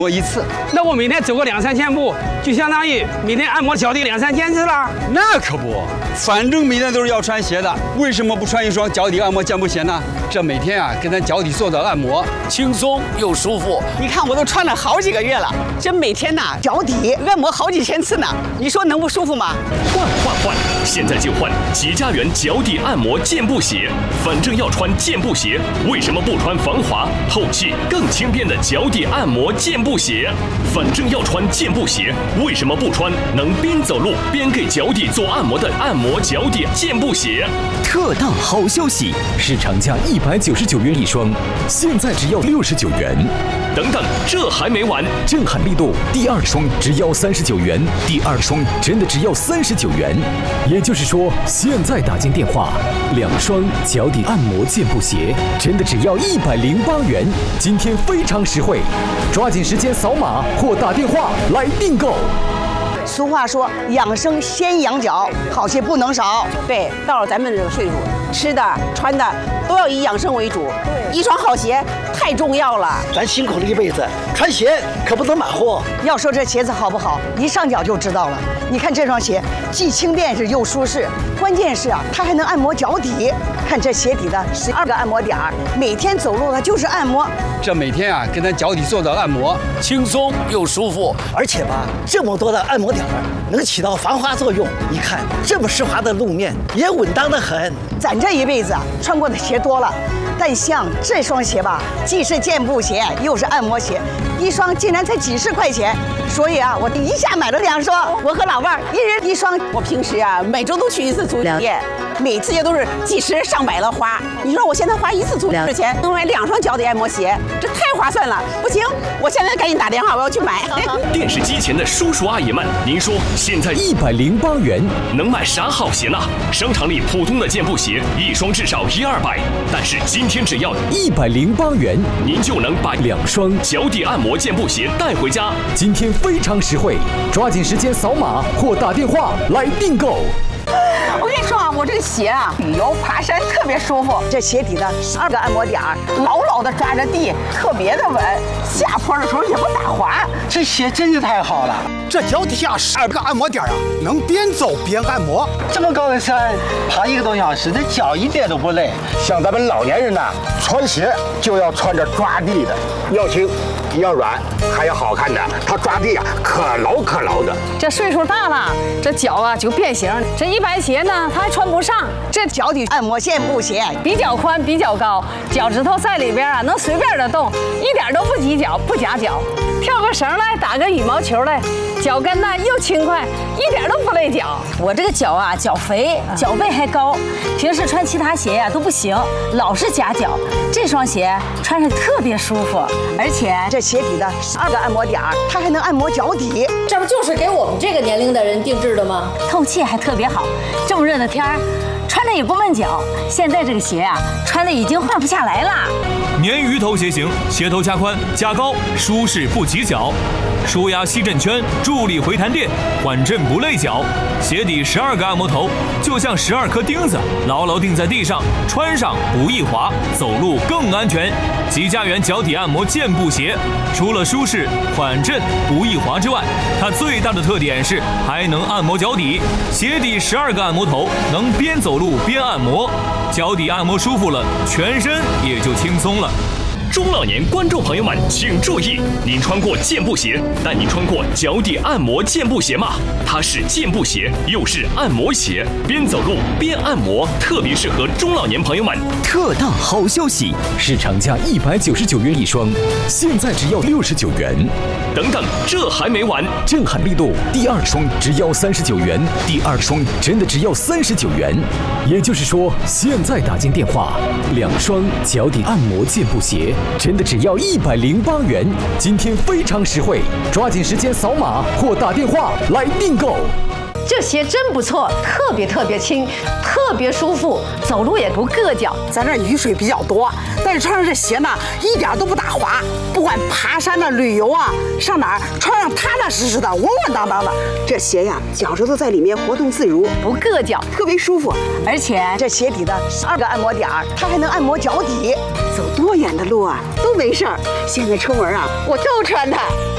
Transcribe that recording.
我一次， 那我每天走个2、3千步，就相当于每天按摩脚底2、3千次了。 那可不，反正每天都是要穿鞋的，为什么不穿一双脚底按摩健步鞋呢？这每天啊，给咱脚底做的按摩， 轻松又舒服。 你看我都穿了好几个月了，这每天呐脚底按摩好几千次呢，你说能不舒服吗？ 换，现在就换吉家园脚底按摩健步鞋。反正要穿健步鞋，为什么不穿防滑、透气、更轻便的脚底按摩健步鞋？反正要穿健步鞋，为什么不穿能边走路边给脚底做按摩的按摩脚底健步鞋？ 特大好消息，市场价199元一双，现在只要69元。 等等，这还没完！ 震撼力度，第2双只要39元，第2双真的只要39元。也就是说，现在打进电话，2双脚底按摩健步鞋真的只要108元。今天非常实惠，抓紧时间扫码或打电话来订购。 俗话说，养生先养脚，好些不能少。 对，到了咱们这个岁数，吃的穿的都要以养生为主。对，一双好鞋太重要了。 咱辛苦了一辈子，穿鞋可不能马虎。 要说这鞋子好不好，一上脚就知道了。你看这双鞋，既轻便是又舒适，关键是啊，它还能按摩脚底。看这鞋底的12个按摩点儿，每天走路它就是按摩。 这每天啊，给咱脚底做的按摩， 轻松又舒服。 而且吧，这么多的按摩点能起到防滑作用。你看这么湿滑的路面，也稳当得很。 咱这一辈子啊，穿过的鞋多了，但像这双鞋吧，既是健步鞋，又是按摩鞋，一双竟然才几十块钱。所以啊，我一下买了2双，我和老伴儿1人1双。 我平时啊，每周都去1次足疗店，每次也都是几十上百的花。你说我现在花1次足疗的钱，能买2双脚底按摩鞋，这太划算了。不行，我现在赶紧打电话，我要去买。 电视机前的叔叔阿姨们，您说现在 108元能买啥好鞋呢？商场里普通的健步鞋1双至少100-200，但是今天只要 108元， 您就能把 2双脚底按摩健步鞋带回家。 今天非常实惠，抓紧时间扫码或打电话来订购。 我跟你说啊，我这个鞋啊，旅游爬山特别舒服。 这鞋底的12个按摩点儿， 牢牢地抓着地，特别的稳，下坡的时候也不打滑。 这鞋真是太好了。 这脚底下12个按摩点啊，能边走边按摩。 这么高的山，爬1个多小时，这脚一点都不累。 像咱们老年人呐，穿鞋就要穿着抓地的，要轻要软，还要好看的。它抓地啊，可牢的。 这岁数大了，这脚啊就变形。这一般鞋呢，它还穿不上。 这脚底按摩健步鞋比较宽，比较高，脚趾头在里边啊，能随便的动，一点都不挤脚，不夹脚。跳个绳来，打个羽毛球来，脚跟呢又轻快，一点都不累脚。我这个脚啊，脚肥，脚背还高，平时穿其他鞋呀都不行，老是夹脚。这双鞋穿着特别舒服，而且这鞋底的12个按摩点儿，它还能按摩脚底。 这不就是给我们这个年龄的人定制的吗？ 透气还特别好，这么热的天儿，穿着也不闷脚。现在这个鞋啊，穿的已经换不下来了。 鲶鱼头鞋型，鞋头加宽加高，舒适不挤脚，舒压吸震圈，助力回弹垫，缓震不累脚。鞋底12个按摩头，就像12颗钉子，牢牢钉在地上，穿上不易滑，走路更安全。吉家园脚底按摩健步鞋，除了舒适、缓震、不易滑之外，它最大的特点是还能按摩脚底。鞋底12个按摩头，能边走路边按摩，脚底按摩舒服了，全身也就轻松了。 中老年观众朋友们请注意，您穿过健步鞋，但您穿过脚底按摩健步鞋吗？它是健步鞋，又是按摩鞋，边走路边按摩，特别适合中老年朋友们。 特大好消息，市场价199元一双，现在只要69元。 等等，这还没完！ 震撼力度，第2双只要39元，第2双真的只要39元。也就是说，现在打进电话，2双脚底按摩健步鞋真的只要108元。今天非常实惠，抓紧时间扫码或打电话来订购。 这鞋真不错，特别轻，特别舒服，走路也不硌脚。 咱这雨水比较多，但是穿上这鞋呢，一点都不打滑。不管爬山的、旅游啊，上哪儿穿上踏踏实实的、稳稳当当的。这鞋呀，脚趾头在里面活动自如， 不硌脚， 特别舒服。 而且这鞋底的12个按摩点儿，它还能按摩脚底。 走多远的路啊都没事儿。现在出门啊，我都穿它。